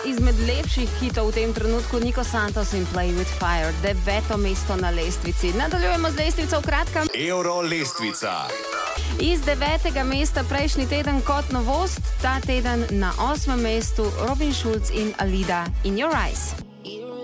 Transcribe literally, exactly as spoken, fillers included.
Izmed lepših hitov v tem trenutku Nico Santos in Play with Fire, deveto mesto na lestvici. Nadaljujemo z lestvico v kratkem. Euro lestvica. Iz devetega mesta prejšnji teden kot novost, ta teden na osmem mestu Robin Schulz in Alida In Your Eyes.